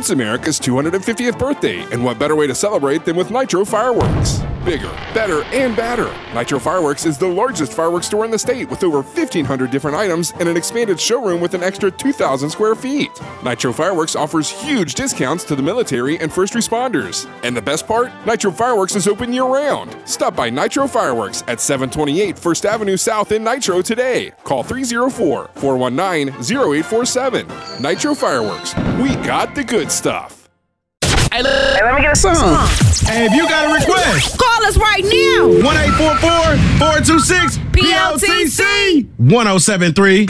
It's America's 250th birthday, and what better way to celebrate than with Nitro Fireworks? Bigger, better, and badder. Nitro Fireworks is the largest fireworks store in the state with over 1,500 different items and an expanded showroom with an extra 2,000 square feet. Nitro Fireworks offers huge discounts to the military and first responders. And the best part? Nitro Fireworks is open year-round. Stop by Nitro Fireworks at 728 First Avenue South in Nitro today. Call 304-419-0847. Nitro Fireworks. We got the good stuff. Hey, let me get a song. Hey, if you got a request, call us right now. 1-844-426-PLTC 1073.